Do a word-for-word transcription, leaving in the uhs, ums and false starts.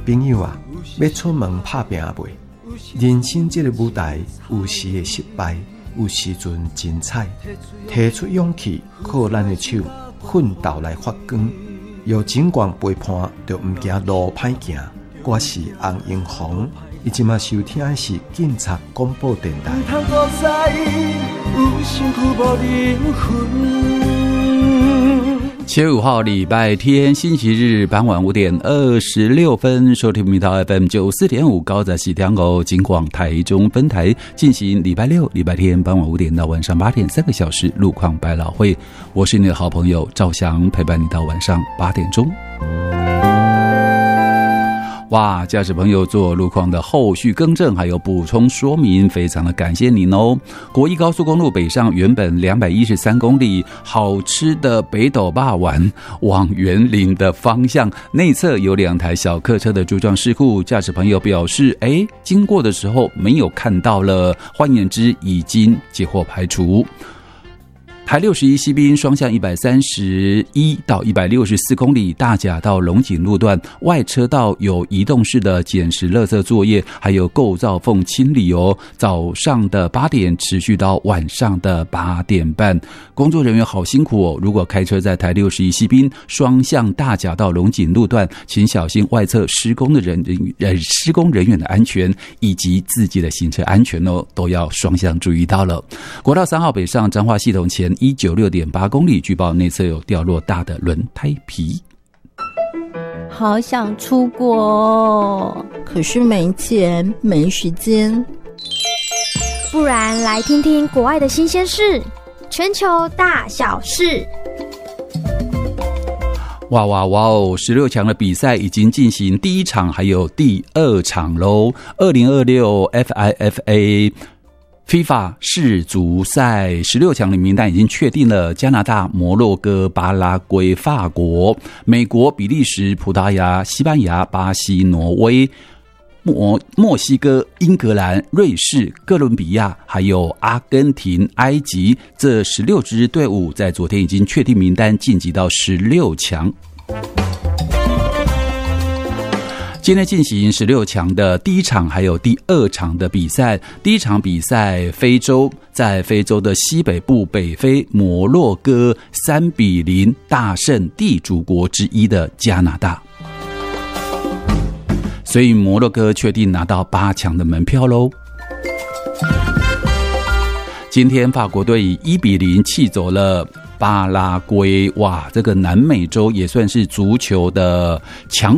朋友啊，要出门打拼未？人生这个舞台，有时会失败，有时阵精彩。提出勇气，靠咱的手，奋斗来发光。有尽管背叛，就唔惊路歹行。我是洪英雄，伊即马收听的是警察广播电台。七月五号礼拜天星期日傍晚五点二十六分，收听频道 F M 九四点五高在西天狗警广台中分台进行礼拜六、礼拜天傍晚五点到晚上八点三个小时路况百老汇。我是你的好朋友赵翔，陪伴你到晚上八点钟。哇，驾驶朋友做路况的后续更正还有补充说明，非常的感谢您哦。国一高速公路北上原本两百一十三公里，好吃的北斗霸丸往园林的方向内侧有两台小客车的追撞事故，驾驶朋友表示，哎，经过的时候没有看到了，换言之已经接获排除。台六十一西滨双向一百三十一到一百六十四公里，大甲到龙井路段外车道有移动式的捡拾垃圾作业，还有构造缝清理哦。早上的八点持续到晚上的八点半，工作人员好辛苦哦。如果开车在台六十一西滨双向大甲到龙井路段，请小心外侧施工的人人施工人员的安全以及自己的行车安全哦，都要双向注意到了。国道三号北上彰化系统前一九六点八公里，据报内侧有掉落大的轮胎皮。 好想出国哦，可是没钱没时间。 不然来听听国外的新鲜事，全球大小事。 哇哇哇哦！十六强的比赛已经进行第一场，还有第二场喽。二零二六 F I F A FIFA 世足赛十六强的名单已经确定了，加拿大、摩洛哥、巴拉圭、法国、美国、比利时、葡萄牙、西班牙、巴西、挪威、墨墨西哥、英格兰、瑞士、哥伦比亚，还有阿根廷、埃及，这十六支队伍在昨天已经确定名单，晋级到十六强。今天进行十六强的第一场还有第二场的比赛。第一场比赛，非洲在非洲的西北部北非，摩洛哥三比零大胜地主国之一的加拿大，所以摩洛哥确定拿到八强的门票咯。今天法国队以一比零气走了巴拉圭，哇，这个南美洲也算是足球的强